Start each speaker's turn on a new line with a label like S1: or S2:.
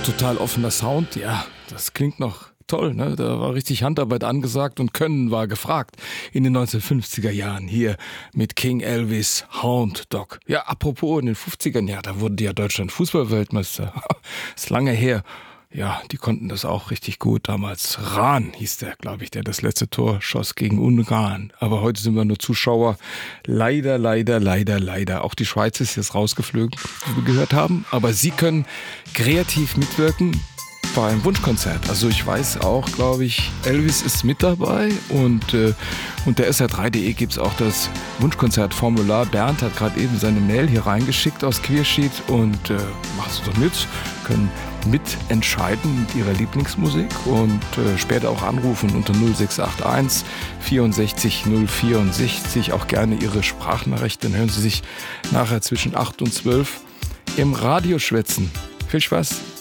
S1: Total offener Sound, ja, das klingt noch toll, ne? Da war richtig Handarbeit angesagt und Können war gefragt in den 1950er Jahren hier mit King Elvis, Hound Dog. Ja, apropos in den 50ern, ja, da wurde ja Deutschland Fußballweltmeister. Ist lange her. Ja, die konnten das auch richtig gut damals. Rahn hieß der, glaube ich, der das letzte Tor schoss gegen Ungarn. Aber heute sind wir nur Zuschauer. Leider. Auch die Schweiz ist jetzt rausgeflogen, wie wir gehört haben. Aber sie können kreativ mitwirken beim Wunschkonzert. Also ich weiß auch, glaube ich, Elvis ist mit dabei und unter sr3.de gibt es auch das Wunschkonzertformular. Bernd hat gerade eben seine Mail hier reingeschickt aus Queersheet und macht es doch mit, können mitentscheiden mit ihrer Lieblingsmusik und später auch anrufen unter 0681 64 064, auch gerne ihre Sprachnachricht, dann hören Sie sich nachher zwischen 8 und 12 im Radio schwätzen. Viel Spaß!